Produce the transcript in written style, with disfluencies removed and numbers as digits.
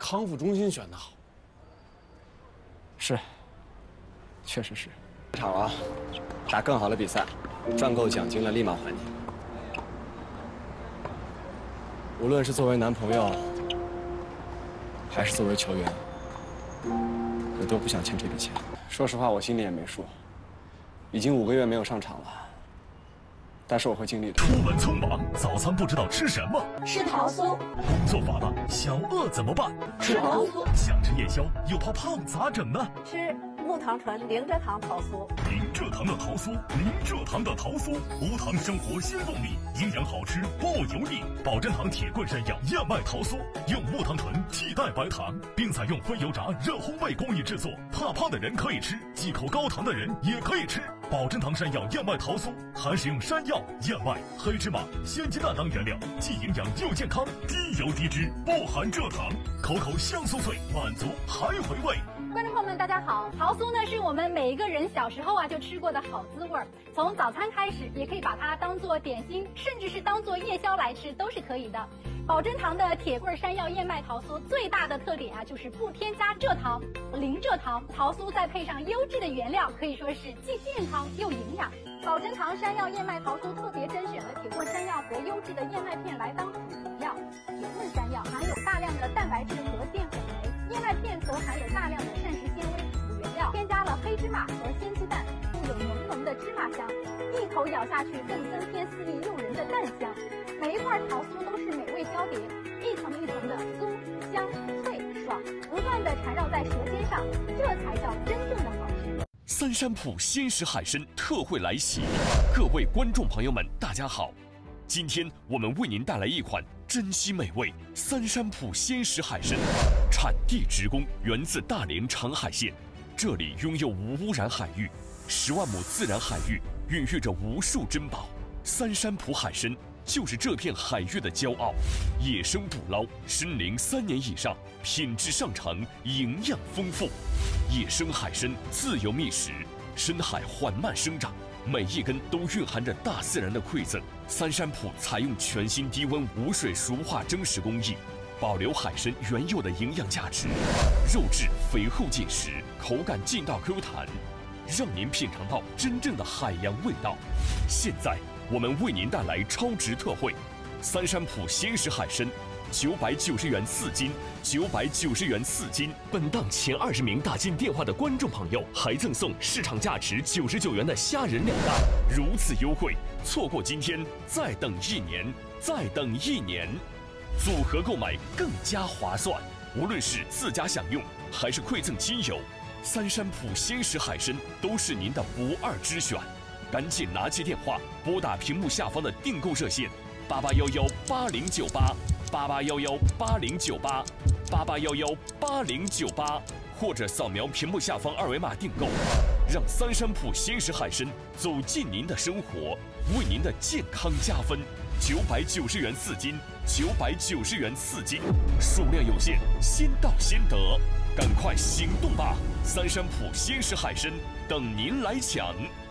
康复中心选的好。 是，确实是。 场了，打更好的比赛，赚够奖金了立马还你。无论是作为男朋友，还是作为球员，我都不想欠这笔钱。说实话，我心里也没数，已经5个月没有上场了。但是我会尽力的。 出门匆忙，早餐不知道吃什么， 吃桃酥。 工作乏了，想饿怎么办？ 吃桃酥。 想吃夜宵，又怕胖咋整呢？ 吃木糖醇零蔗糖桃酥。 零蔗糖的桃酥，零蔗糖的桃酥，无糖生活新动力，营养好吃不油腻。保真堂铁棍山药燕麦桃酥，用木糖醇替代白糖，并采用非油炸热烘焙工艺制作，怕胖的人可以吃，忌口高糖的人也可以吃。保真堂山药燕麦桃酥还使用山药、燕麦、黑芝麻、鲜鸡蛋当原料，既营养又健康，低油低脂，不含蔗糖，口口香酥脆，满足还回味。 观众朋友们，大家好！桃酥呢是我们每一个人小时候就吃过的好滋味，从早餐开始，也可以把它当做点心，甚至是当做夜宵来吃都是可以的。保真堂的铁棍山药燕麦桃酥最大的特点就是不添加蔗糖，零蔗糖，桃酥再配上优质的原料，可以说是既健康又营养。保真堂山药燕麦桃酥特别甄选了铁棍山药和优质的燕麦片来当主料。铁棍山药含有大量的蛋白质和淀粉酶，燕麦片则含有大量的膳食纤维辅原料，添加了黑芝麻和鲜鸡蛋，富有浓浓的芝麻香，一口咬下去更增添四溢诱人的蛋香。每一块桃酥都是美味交叠，一层一层的酥香脆爽，不断的缠绕在舌尖上，这才叫真正的好吃。 三山铺鲜食海参特惠来袭，各位观众朋友们，大家好！今天我们为您带来一款珍稀美味三山铺鲜食海参，产地直供，源自大连长海县，这里拥有无污染海域，10万亩自然海域，孕育着无数珍宝。三山铺海参就是这片海域的骄傲，野生捕捞，深龄3年以上，品质上乘，营养丰富。野生海参自由觅食，深海缓慢生长，每一根都蕴含着大自然的馈赠。三山铺采用全新低温无水熟化蒸食工艺，保留海参原有的营养价值，肉质肥厚紧实，口感劲道 Q 弹，让您品尝到真正的海洋味道。现在我们为您带来超值特惠，三山铺鲜食海参990元4斤，990元4斤。本档前20名打进电话的观众朋友，还赠送市场价值99元的虾仁2袋。如此优惠，错过今天，再等1年，再等1年。组合购买更加划算，无论是自家享用，还是馈赠亲友，三山铺鲜食海参都是您的不二之选。赶紧拿起电话，拨打屏幕下方的订购热线88118098，88118098，88118098，或者扫描屏幕下方2维码订购，让三山铺鲜食海参走进您的生活，为您的健康加分。990元4斤，990元4斤，数量有限，先到先得，赶快行动吧！三山铺鲜食海参等您来抢。